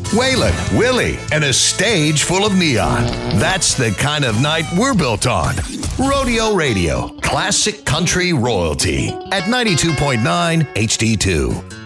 Waylon, Willie, and a stage full of neon. That's the kind of night we're built on. Rodeo Radio, classic country royalty at 92.9 HD2.